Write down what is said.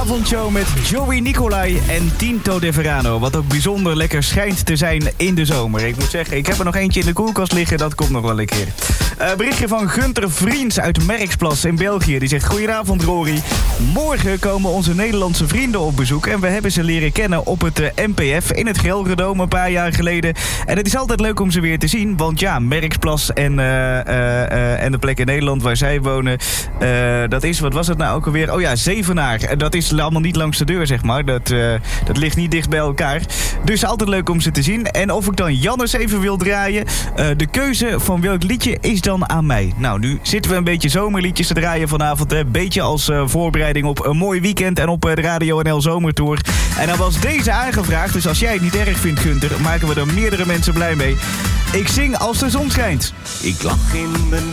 Avondshow met Joey Nicolai en Tinto De Verano. Wat ook bijzonder lekker schijnt te zijn in de zomer. Ik moet zeggen, ik heb er nog eentje in de koelkast liggen. Dat komt nog wel een keer. Berichtje van Gunter Vriends uit Merksplas in België. Die zegt, goedenavond Rory. Morgen komen onze Nederlandse vrienden op bezoek. En we hebben ze leren kennen op het NPF in het Gelredome een paar jaar geleden. En het is altijd leuk om ze weer te zien. Want ja, Merksplas en de plek in Nederland waar zij wonen. Dat is, wat was het nou ook alweer? Oh ja, Zevenaar. Dat is allemaal niet langs de deur, zeg maar. Dat ligt niet dicht bij elkaar. Dus altijd leuk om ze te zien. En of ik dan Jannes even wil draaien. De keuze van welk liedje is dan aan mij. Nou, nu zitten we een beetje zomerliedjes te draaien vanavond. Een beetje als voorbereiding op een mooi weekend en op de Radio NL Zomertour. En dan was deze aangevraagd. Dus als jij het niet erg vindt, Gunter, maken we er meerdere mensen blij mee. Ik zing als de zon schijnt. Ik lag in mijn